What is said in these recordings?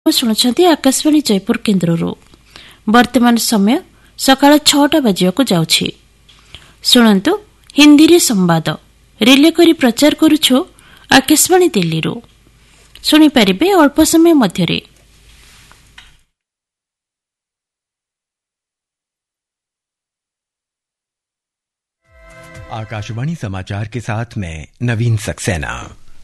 ଶୁଣୁଛନ୍ତି ଆକାଶବାଣୀ ଜୟପୁର କେନ୍ଦ୍ରରୁ। ବର୍ତ୍ତମାନ ସମୟ ସକାଳ 6ଟା ବାଜିବାକୁ ଯାଉଛି। ଶୁଣନ୍ତୁ ହିନ୍ଦୀରେ ସମ୍ବାଦ ରିଲେ କରି ପ୍ରଚାର କରୁଛୁ ଆକାଶବାଣୀ ଦିଲ୍ଲୀରୁ। ଶୁଣିପାରିବେ ଅଳ୍ପ ସମୟ ମଧ୍ୟରେ। आकाशवाणी समाचार के साथ मैं नवीन सक्सेना।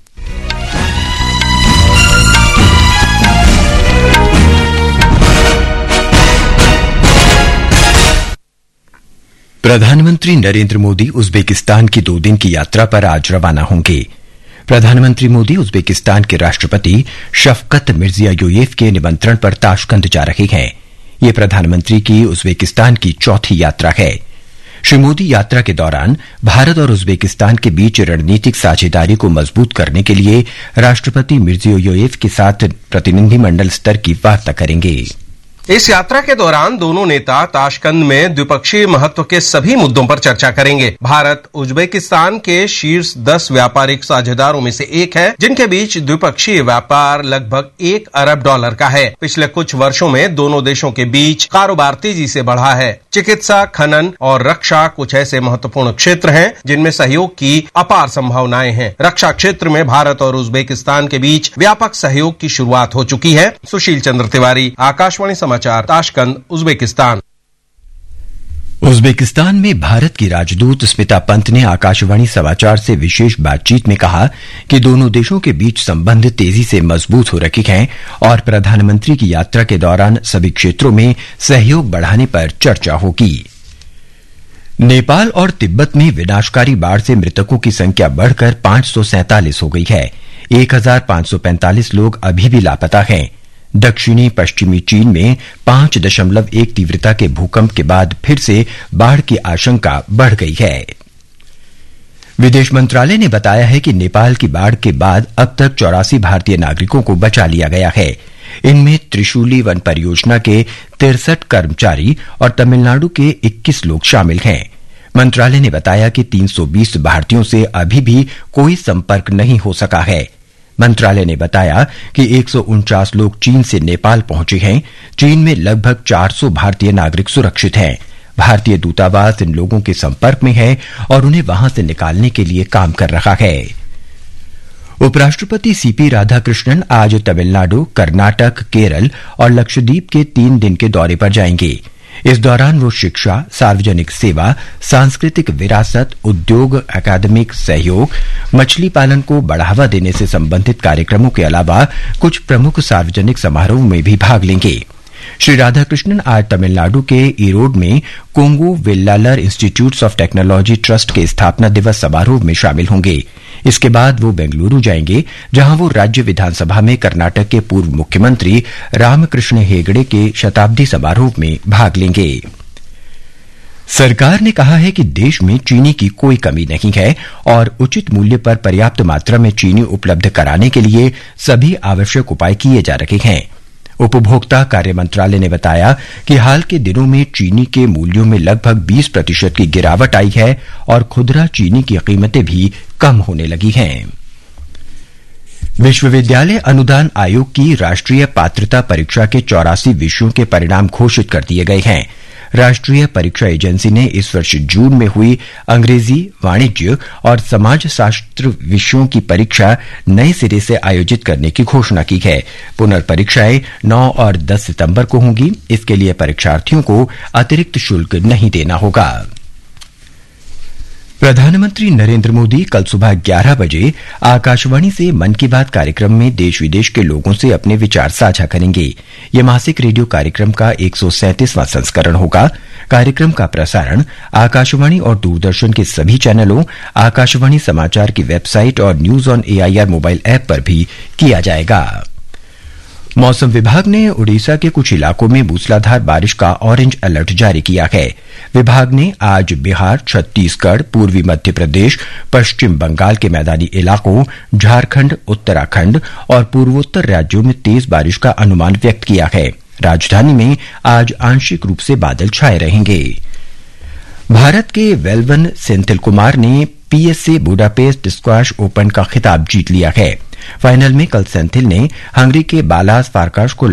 प्रधानमंत्री नरेंद्र मोदी उज्बेकिस्तान की 2 दिन की यात्रा पर आज रवाना होंगे। प्रधानमंत्री मोदी उज्बेकिस्तान के राष्ट्रपति शफकत मिर्जियोयेव के निमंत्रण पर ताशकंद जा रहे हैं। ये प्रधानमंत्री की उज्बेकिस्तान की चौथी यात्रा है। श्री मोदी यात्रा के दौरान भारत और उज्बेकिस्तान के बीच रणनीतिक साझेदारी को मजबूत करने के लिए राष्ट्रपति मिर्जियोयेव के साथ प्रतिनिधिमंडल स्तर की वार्ता करेंगे। इस यात्रा के दौरान दोनों नेता ताशकंद में द्विपक्षीय महत्व के सभी मुद्दों पर चर्चा करेंगे। भारत उज्बेकिस्तान के शीर्ष 10 व्यापारिक साझेदारों में से एक है, जिनके बीच द्विपक्षीय व्यापार लगभग $1 अरब का है। पिछले कुछ वर्षों में दोनों देशों के बीच कारोबार तेजी से बढ़ा है। चिकित्सा, खनन और रक्षा कुछ ऐसे महत्वपूर्ण क्षेत्र हैं जिनमें सहयोग की अपार संभावनाएं हैं। रक्षा क्षेत्र में भारत और उज्बेकिस्तान के बीच व्यापक सहयोग की शुरुआत हो चुकी है। सुशील चंद्र तिवारी, आकाशवाणी समाचार, ताशकंद, उज्बेकिस्तान। उज्बेकिस्तान में भारत की राजदूत स्मिता पंत ने आकाशवाणी समाचार से विशेष बातचीत में कहा कि दोनों देशों के बीच संबंध तेजी से मजबूत हो रखे हैं और प्रधानमंत्री की यात्रा के दौरान सभी क्षेत्रों में सहयोग बढ़ाने पर चर्चा होगी। नेपाल और तिब्बत में विनाशकारी बाढ़ से मृतकों की संख्या बढ़कर 547 हो गई है। 1545 लोग अभी भी लापता हैं। दक्षिणी पश्चिमी चीन में 5.1 तीव्रता के भूकंप के बाद फिर से बाढ़ की आशंका बढ़ गई है। विदेश मंत्रालय ने बताया है कि नेपाल की बाढ़ के बाद अब तक 84 भारतीय नागरिकों को बचा लिया गया है। इनमें त्रिशूली वन परियोजना के 63 कर्मचारी और तमिलनाडु के 21 लोग शामिल हैं। मंत्रालय ने बताया कि 320 भारतीयों से अभी भी कोई संपर्क नहीं हो सका है। मंत्रालय ने बताया कि 149 लोग चीन से नेपाल पहुंचे हैं। चीन में लगभग 400 भारतीय नागरिक सुरक्षित हैं। भारतीय दूतावास इन लोगों के संपर्क में है और उन्हें वहां से निकालने के लिए काम कर रहा है। उपराष्ट्रपति सीपी राधाकृष्णन आज तमिलनाडु, कर्नाटक, केरल और लक्षद्वीप के 3 दिन के दौरे पर जाएंगे। इस दौरान वो शिक्षा, सार्वजनिक सेवा, सांस्कृतिक विरासत, उद्योग, अकादमिक सहयोग, मछली पालन को बढ़ावा देने से संबंधित कार्यक्रमों के अलावा कुछ प्रमुख सार्वजनिक समारोह में भी भाग लेंगे। श्री राधाकृष्णन आज तमिलनाडु के ईरोड में Kongu Vellalar institute of technology trust के स्थापना दिवस समारोह में शामिल होंगे। इसके बाद वो बेंगलुरु जाएंगे, जहां वो राज्य विधानसभा में कर्नाटक के पूर्व मुख्यमंत्री रामकृष्ण हेगड़े के शताब्दी समारोह में भाग लेंगे। सरकार ने कहा है कि देश में चीनी की कोई कमी नहीं है और उचित मूल्य पर पर्याप्त मात्रा में चीनी उपलब्ध कराने के लिए सभी आवश्यक उपाय किए जा रहे हैं। उपभोक्ता कार्य मंत्रालय ने बताया कि हाल के दिनों में चीनी के मूल्यों में लगभग 20% की गिरावट आई है और खुदरा चीनी की कीमतें भी कम होने लगी हैं। विश्वविद्यालय अनुदान आयोग की राष्ट्रीय पात्रता परीक्षा के 84 विषयों के परिणाम घोषित कर दिए गए हैं। राष्ट्रीय परीक्षा एजेंसी ने इस वर्ष जून में हुई अंग्रेजी, वाणिज्य और समाजशास्त्र विषयों की परीक्षा नए सिरे से आयोजित करने की घोषणा की है। पुनर्परीक्षाएं 9 और 10 सितंबर को होंगी। इसके लिए परीक्षार्थियों को अतिरिक्त शुल्क नहीं देना होगा। प्रधानमंत्री नरेंद्र मोदी कल सुबह 11 बजे आकाशवाणी से मन की बात कार्यक्रम में देश विदेश के लोगों से अपने विचार साझा करेंगे। यह मासिक रेडियो कार्यक्रम का 137वां संस्करण होगा। कार्यक्रम का प्रसारण आकाशवाणी और दूरदर्शन के सभी चैनलों, आकाशवाणी समाचार की वेबसाइट और news on AIR mobile app पर भी किया जाएगा। मौसम विभाग ने उड़ीसा के कुछ इलाकों में मूसलाधार बारिश का ऑरेंज अलर्ट जारी किया है। विभाग ने आज बिहार, छत्तीसगढ़, पूर्वी मध्य प्रदेश, पश्चिम बंगाल के मैदानी इलाकों, झारखंड, उत्तराखंड और पूर्वोत्तर राज्यों में तेज बारिश का अनुमान व्यक्त किया है। राजधानी में आज आंशिक रूप से बादल छाए रहेंगे। भारत के वेलवन सेंथिल कुमार ने पीएसए बुडापेस्ट स्क्वैश ओपन का खिताब जीत लिया है। फाइनल में कल सेंथिल ने हंगरी के बालास फारकाश को